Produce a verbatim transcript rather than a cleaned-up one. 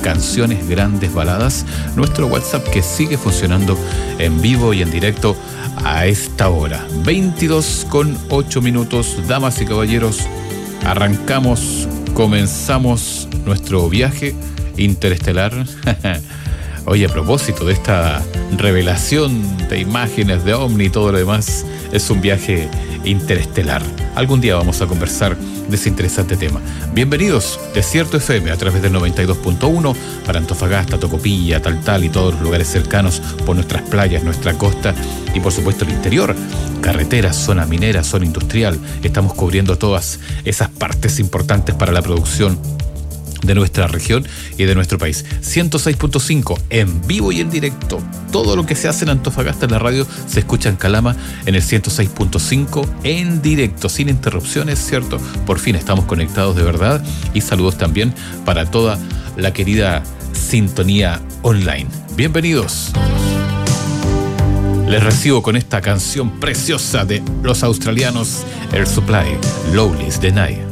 canciones, grandes baladas. Nuestro WhatsApp que sigue funcionando en vivo y en directo a esta hora. veintidós con ocho minutos, damas y caballeros. Arrancamos, comenzamos nuestro viaje interestelar. Oye, a propósito de esta revelación de imágenes de ovni y todo lo demás, es un viaje interestelar. Algún día vamos a conversar de ese interesante tema. Bienvenidos, Desierto F M a través del noventa y dos punto uno para Antofagasta, Tocopilla, Taltal y todos los lugares cercanos, por nuestras playas, nuestra costa y por supuesto el interior, carreteras, zona minera, zona industrial. Estamos cubriendo todas esas partes importantes para la producción de nuestra región y de nuestro país. ciento seis punto cinco en vivo y en directo. Todo lo que se hace en Antofagasta en la radio se escucha en Calama en el ciento seis punto cinco en directo, sin interrupciones, ¿cierto? Por fin estamos conectados de verdad. Y saludos también para toda la querida sintonía online. Bienvenidos. Les recibo con esta canción preciosa de los australianos Air Supply, Lowly's the Night.